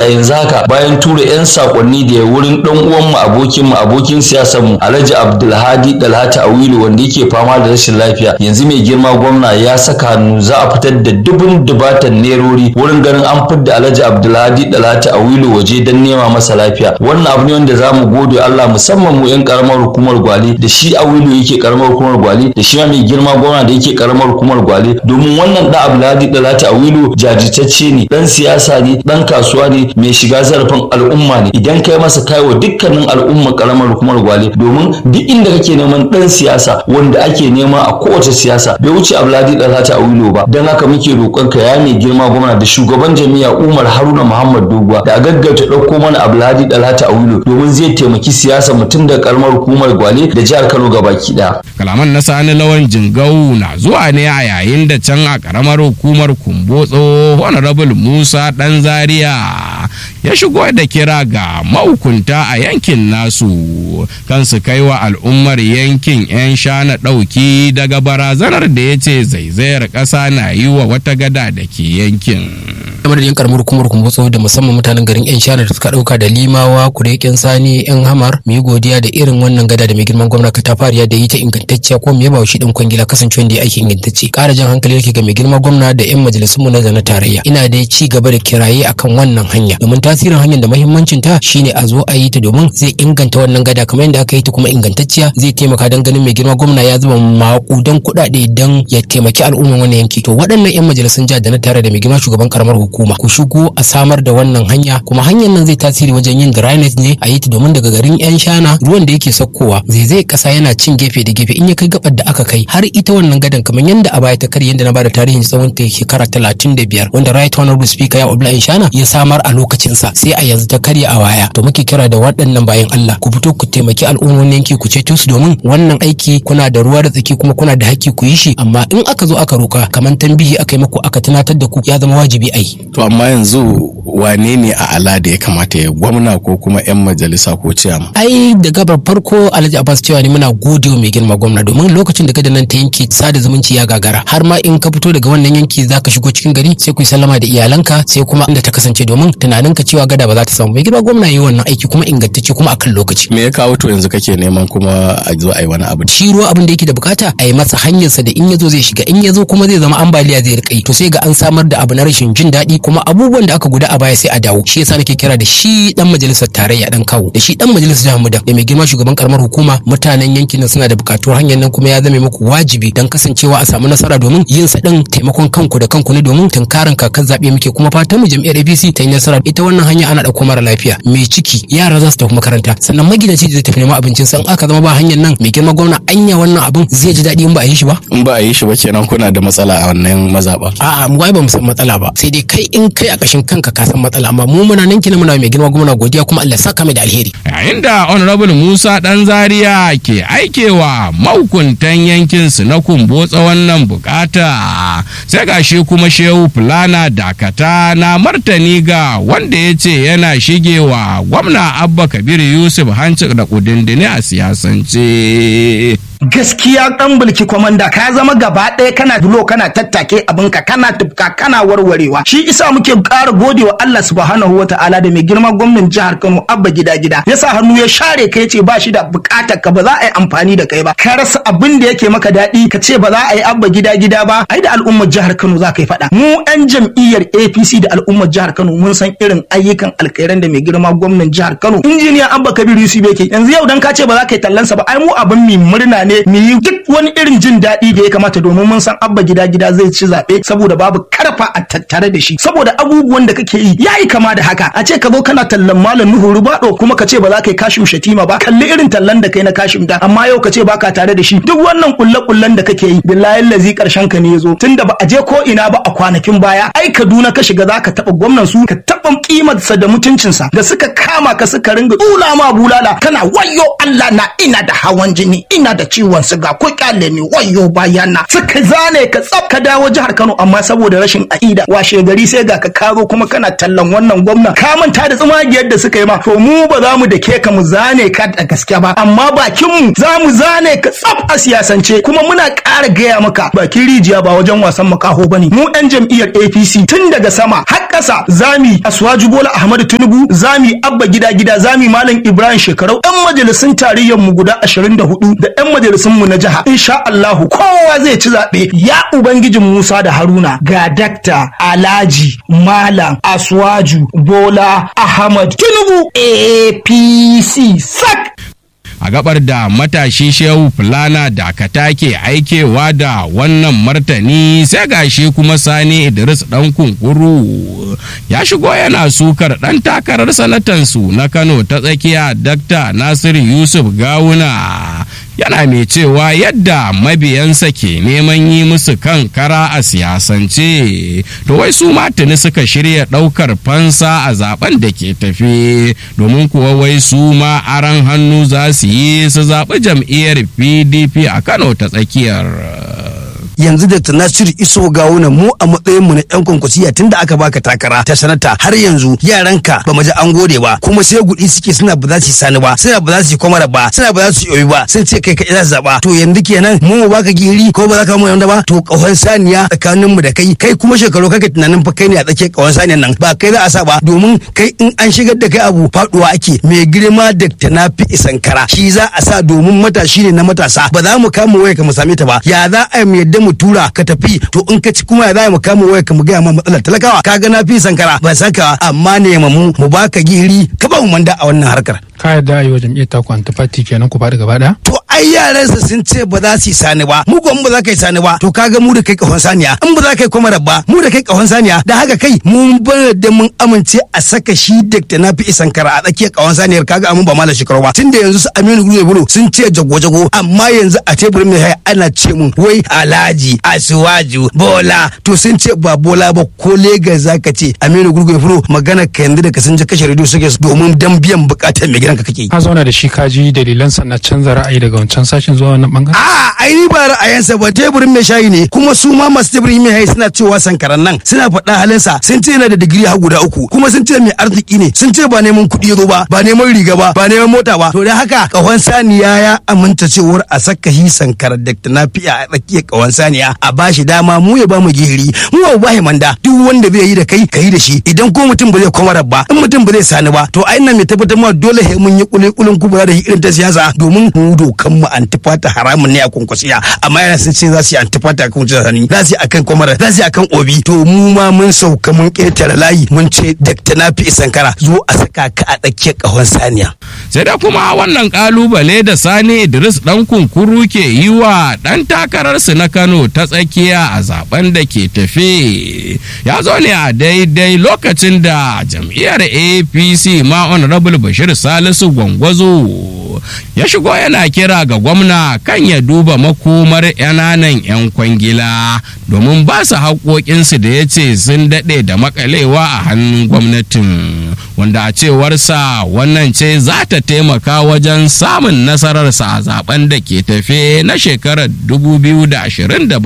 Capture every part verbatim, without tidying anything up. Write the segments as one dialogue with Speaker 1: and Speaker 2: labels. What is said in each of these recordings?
Speaker 1: yanzu haka bayan tura yan sakonni da ya wurin dan uwan mu abokin mu abokin siyasar mu Alhaji Abdulhadi Dalhatu Awilu wanda yake fama da rashin lafiya, yanzu mai girma gwamna ya saka hannu za a fitar da dubun dubatan nerori wurin ganin an fidda Alhaji Abdulhadi Dalhatu Awilu waje dan nema masa lafiya. Wannan abu ne wanda zamu gode Allah musamman mu yan karamar hukumar Gwale da shi Awilu yake karamar hukumar Gwale da shi mai girma gwamna da yake karamar hukumar Gwale, domin wannan da Abdulhadi Dalhatu Awilu jajirtacce ne, dan siyasa ne, dan kasuwa ne, mai shiga zarafin al'umma ne. Idan kai masa kaiwa dukkanin al'umma karamar hukumar Gwale, domin duk inda kake neman dan siyasa wanda ake nema a kowace siyasa bai wuce Abdulhadi Dalhatu Awilu ba. Dan haka muke roƙon ka ya mai girma gwamna da shugaban jami'a Umar Haruna Muhammad Doguwa da a gaggauta ɗauko mana Abdulhadi Dalhatu Awilu domin zai taimaki siyasa mutum da karamar hukumar Gwale da jihar Kano gabaki ɗaya.
Speaker 2: Kalaman na Sani Lawan Jingau na zuwa ne a yayin da can a karamar hukumar Kumbotso Honorable Musa Dan Zaria ya shigo da kira ga mahukunta a yankin nasu kan su kai wa al'ummar yankin 'yan shana ɗauki daga barazanar da ya ce zaizayar ƙasa na yi wa wata gada da ke yankin.
Speaker 3: kamar yan karamar hukumar Kumbotso da musamman mutanen garin yan shana da suka dauka da limawa kureken sani yan hamar mu yi godiya da irin wannan gada da mai girman gwamna katafariya da yi ta ingantacciya ko mu yaba shi din kwangila kasancewa da aiki ingantacce. Ƙara jan hankali yake ga mai girman gwamna da yan majalisun mu na zana tarayya, ina da ci gaba da kiraye akan wannan hanya domin tasirin hanyar da muhimmancin ta shine a zo a yi ta domin zai inganta wannan gada kamar yadda aka yi ta kuma ingantacciya, zai taimaka don ganin mai girman gwamna ya zuba maƙudan kuɗaɗe don ya taimaki al'umman wannan yanki. To waɗannan yan majalisun jihar da na tare da mai girma shugaban karamar hukuma ku shigo a samar da wannan hanya, kuma hanyar nan zai tasiri wajen yin drainage ne a yi ta domin daga garin yan shana ruwan da yake sakkowa zai zai kasa yana cin gefe da gefe in ya kai gabar da aka kai har ita wannan gadan kamar yadda a baya ta kare yadda na bada tarihin tsawon ta shekara talatin da biyar wanda right honorable speaker ya obla yan shana ya samar a lokacin sa sai a yanzu ta karya a waya. To muke kira da waɗannan bayan Allah ku fito ku taimaki al'ummomin yanki ku ceto su domin wannan aiki kuna da ruwa da tsaki kuma kuna da haƙƙi ku yi shi, amma in aka zo aka roka kamar tambihi aka yi muku aka tunatar da ku ya zama wajibi a yi.
Speaker 4: To amma yanzu wane ne a ala da ya kamata ya gwamna ko kuma yan majalisa ko ciyama?
Speaker 3: Ai da gabar farko Alhaji Abbas cewa ne muna gode mai girma gwamna domin lokacin da gadan nan ta yanki sada zumunci ya gagara har ma in ka fito daga wannan yanki zaka shigo cikin gari sai ku yi sallama da iyalanka sai kuma inda ta kasance domin tunanin ka cewa gada ba za ta samu. Mai girma gwamna yayi wannan aiki kuma ingantacce kuma akan lokaci.
Speaker 4: Me ya kawo to yanzu kake neman kuma a zo a yi wani abu?
Speaker 3: Shi ruwa abin da yake da bukata a yi masa hanyarsa da in ya zo zai shiga, in ya zo kuma zai zama ambaliya zai rika yi, to sai ga an samar da abu na rashin jin daɗi kuma abubuwan da aka guda a baya sai a dawo. Shi yasa nake kira da shi dan majalisar tarayya dan kawo da shi dan majalisar jihar Mudan da mai girma shugaban karamar hukuma, mutanen yankin nan suna da bukatuwar hanyar nan kuma ya zame muku wajibi dan kasancewa a samu nasara domin yin sa din taimakon kanku da kanku ne domin tunkarin kakar zabe muke kuma fatan mu jam'iyyar A P C ta yi nasara. Ita wannan hanya ana dauko mara lafiya, mai ciki, yara za su tafi makaranta, sannan magidanci zai tafi neman abincin san aka zama ba hanyar nan mai girma gwamna anya wannan abin zai ji daɗi in ba a yi shi ba.
Speaker 4: In ba a yi shi ba kenan kuna da matsala a wannan mazaba.
Speaker 3: A'a mu wai ba mu san matsala ba, sai dai kai in kai a kashin kanka ka san matsala, amma mu muna nan kina muna mai girma gwamna godiya kuma Allah saka mai da alheri.
Speaker 2: Yayin da honorable Musa Dan Zaria ke aikewa mahukuntan yankin su na Kumbotso wannan bukata, sai gashi kuma Shehu Fulana Dakata na martani ga wanda ya ce yana shigewa gwamna Abba Kabir Yusuf hanci da kudindini a siyasance.
Speaker 5: Gaskiya dan bulki komanda ka zama gaba ɗaya kana dulo kana tattake abinka kana tufka kana warwarewa. Shi isa muke ƙara godewa Allah subhanahu wataala da mai girma gwamnatin jihar Kano Abba Gida Gida yasa hannu ya share ka yace ba shi da buƙatar ka ba za a yi amfani da kai ba. Ka rasa abin da yake maka daɗi ka ce ba za a yi Abba Gida Gida ba, ai da al'ummar jihar Kano za ka yi faɗa. Mu ɗan jam'iyyar A P C da al'ummar jihar Kano mun san irin ayyukan alkhairan da mai girma gwamnatin jihar Kano injiniya Abba Kabir Yusuf yake. Yanzu yau dan ka ce ba za ka yi tallansa ba, ai mu abin mi murna ne mu yi duk wani irin jin daɗi da ya kamata domin mun san Abba Gida Gida zai ci zaɓe saboda babu karfa a tattare da shi, saboda abubuwan da kake yi yayi kama da haka. A ce ka zo kana tallan Malam Nuhu Rubado kuma ka ce ba za ka yi Kashim Shatima ba, kalli irin tallan da kai na Kashim da, amma yau ka ce baka tare da shi. Duk wannan kulle kullen da kake yi billahi lazi karshen ka ne yazo, tunda ba a je ko ina ba a kwanakin baya ai Kaduna ka shiga zaka taba gwamnan su ka taba kimarsa da mutuncinsa da suka kama ka suka ringa tula ma bulala kana wayo Allah na ina da hawan jini ina da ciwon siga ko kyale ni wayo bayana suka zane ka tsaf ka dawo jihar Kano amma saboda rashin aida washe gari sai ga ka karo kuma kana tallan wannan gwamna ka manta da tsumagiyar da suka yi ma to mu ba za mu da ke ka mu zane ka da gaske ba amma bakin mu za mu zane ka tsaf a siyasance kuma muna ƙara gaya maka bakin rijiya ba wajen wasan makaho bane mu ɗan jam'iyyar A P C tun daga sama har ƙasa zami Asuwaju Bola Ahmadu Tinubu zami Abba Gida Gida zami Malam Ibrahim Shekarau ɗan majalisun tarayyar mu guda ashirin da hudu da ɗan majalisun mu na jiha insha Allahu kowa zai ci zaɓe ya ubangijin Musa da Haruna ga Dakta Alhaji Malam Asuwaju Bola Ahmad Tinubu A P C sak.
Speaker 2: A gabar da matashi Shehu Fulana Dakata ke aikewa da wannan martani sai gashi kuma Sani Idris dan kunkuru ya shigo yana sukar dan takarar sanatansu na Kano ta tsakiya Dakta Nasiru Yusuf Gawuna yana mai cewa yadda mabiyansa ke neman yi musu kan kara a siyasance to wai su ma tuni suka shirya daukar fansa a zaben da ke tafe domin kuwa wai su ma aran hannu za su yi su zaɓi jam'iyyar P D P a Kano ta tsakiyar.
Speaker 6: yanzu da Nasiru Iso Gawuna mu a matsayin mu na yan kwankwasiya tunda aka baka takara ta sanata har yanzu yaranka ba mu ji an gode ba kuma sai gudi suke suna ba za su sani ba suna ba za su komara ba suna ba za su yoyi ba sun ce kai ka za su zaba to yanzu kenan mu mu baka giri ko ba za ka mu yanda ba to kahon saniya tsakanin mu da kai kai kuma shekaru kake tunanin fa kai ne a tsake kahon saniyan nan ba kai za a sa ba domin kai in an shigar da kai abu faduwa ake mai girma Dakta Nafi Isankara shi za a sa domin matashi ne na matasa ba za mu kama waya ka mu same ta ba ya za a mu yadda mu tura ka tafi to in ka ci kuma ya za mu kama waya ka mu ga ma matsalar talakawa kaga Nafi Isankara ba saka amma ne mu mu baka giri ka ba mu manda a wannan harkar
Speaker 7: ka yadda ayi wa jam'iyyar ta kwanta fati kenan ku faɗi gaba ɗaya
Speaker 6: to ai yaransa sun ce ba za su yi sani ba mu ko in ba za ka yi sani ba to kaga mu da kai kahon saniya in ba za ka yi kuma rabba mu da kai kahon saniya da haka kai mun bar da mun amince a saka shi Dakta Nafi Isankara a tsakiyar kahon saniyar kaga amun ba malam shekaru ba tunda yanzu su Aminu Gure Bulu sun ce jago-jago amma yanzu a teburin mai haya ana ce mun wai Alhaji Asuwaju Bola to sun ce ba Bola ba ko Legas zaka ce Aminu Gure Bulu magana ka yanzu da ka sun je kashe radio suke domin dan biyan bukatar mai gidanka kake
Speaker 7: ka zauna da shi ka ji dalilan sa na canza ra'ayi daga wancan sashen zuwa wannan bangaren
Speaker 6: a ai ni ba ra'ayansa ba teburin mai shayi ne kuma su ma masu teburin mai shayi suna cewa Sankaran nan suna faɗa halinsa sun ce yana da digiri har guda uku kuma sun ce mai arziki ne sun ce ba neman kuɗi zo ba ba neman riga ba ba neman mota ba to da haka kahon saniya ya aminta cewar a saka shi Sankara Dakta Nafi a tsakiyar kahon saniya a bashi dama mu ya ba mu gihiri mu ba bashi manda duk wanda zai yi da kai ka yi da shi idan ko mutum ba zai kwamara ba in mutum ba zai sani ba to ai nan mai tabbatar ma dole sai mun yi kulikulin kubura da irin ta siyasa domin mu dokan mu antifata haramun ne a kwankwasiya amma yana sun ce za su yi antifata a kwankwasiya sani za su yi akan kwamara za su yi akan obi to mu ma mun sauka mun ƙetare layi mun ce Dakta Nafi Sankara zo a saka ka a tsakiyar kahon saniya
Speaker 2: sai da kuma wannan kalubale da Sani Idris dan kunkuru ke yi wa dan takararsu na Kano ta tsakiya a zaben da ke tafe ya zo ne a daidai lokacin da jam'iyyar A P C ma Honorable Bashir Salisu Gwangwazo ya shigo yana kira ga gwamna kan ya duba makomar yananan 'yan kwangila domin ba su haƙoƙinsu da ya ce sun daɗe da makalewa a hannun gwamnatin wanda a cewarsa wannan ce za ta taimaka wajen samun nasararsa a zaben da ke tafe na shekarar dubu biyu da ashirin da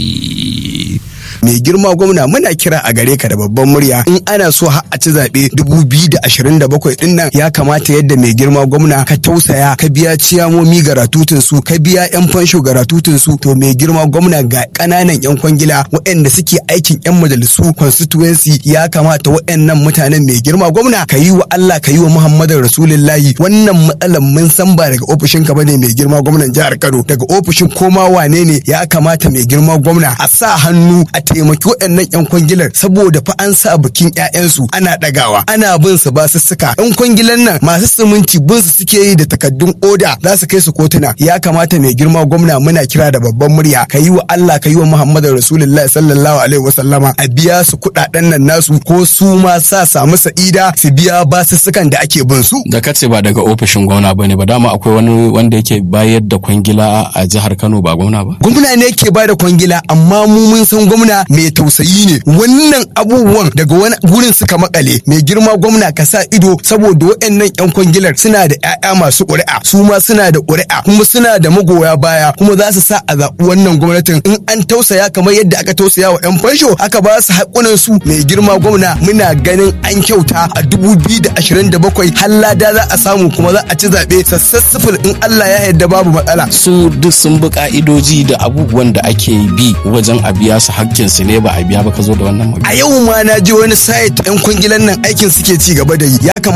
Speaker 2: bakwai.
Speaker 4: mai girma gwamna muna kira a gare ka da babban murya in ana so har a ci zaɓe dubu biyu da ashirin da bakwai din nan ya kamata yadda mai girma gwamna ka tausaya ka biya ciyamomi garatutun su ka biya yan fansho garatutun su to mai girma gwamna ga ƙananan yan kwangila waɗanda suke aikin yan majalisu constituency ya kamata waɗannan mutanen mai girma gwamna ka yi wa Allah ka yi wa Muhammadu Rasulullahi wannan matsalar mun san ba daga ofishin ka bane mai girma gwamnan jihar Kano daga ofishin koma wane ne ya kamata mai girma gwamna a sa hannu a taimaki waɗannan yan kwangilar saboda fa an sa bikin ƴaƴansu ana ɗagawa ana bin su ba su suka yan kwangilan nan masu siminti bin su suke yi da takaddun oda za su kai su kotuna ya kamata mai girma gwamna muna kira da babban murya ka yi wa Allah ka yi wa Muhammadu Rasulullahi sallallahu alaihi wasallama a biya su kuɗaɗen nan nasu ko su ma sa samu sa'ida su biya basussukan da ake bin su
Speaker 8: da kace ba daga ofishin gwamna bane ba dama akwai wani wanda yake bayar da kwangila a jihar Kano ba gwamna ba
Speaker 4: gwamna ne yake ba da kwangila amma mu mun san gwamna gwamna mai tausayi ne. Wannan abubuwan daga wani gurin suka makale. Mai girma gwamna ka sa ido saboda waɗannan yan kwangilar suna da ƴaƴa masu ƙuri'a, su ma suna da ƙuri'a kuma suna da magoya baya kuma za su sa a zaɓi wannan gwamnatin in an tausaya kamar yadda aka tausaya wa yan fansho aka ba su haƙunan su. Mai girma gwamna muna ganin an kyauta a dubu biyu da ashirin da bakwai har lada za a samu kuma za a ci zaɓe sassassifil in Allah ya yarda babu matsala.
Speaker 8: Su duk sun bi ka'idoji da abubuwan da ake bi wajen a biya su hakkin su ne ba a biya ba ka zo da wannan magana.
Speaker 4: A yau ma na ji wani site yan kwangilan nan aikin suke ci gaba da yi. Ya